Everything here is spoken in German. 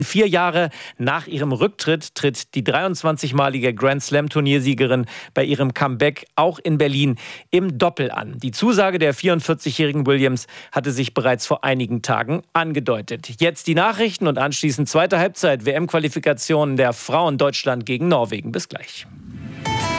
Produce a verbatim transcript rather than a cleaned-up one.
Vier Jahre nach ihrem Rücktritt tritt die dreiundzwanzigmalige Grand-Slam-Turniersiegerin bei ihrem Comeback auch in Berlin im Doppel an. Die Zusage der vierundvierzigjährigen Williams hatte sich bereits vor einigen Tagen angedeutet. Jetzt die Nachrichten und anschließend zweite Halbzeit W M-Qualifikationen der Frauen Deutschland gegen Norwegen. Bis gleich.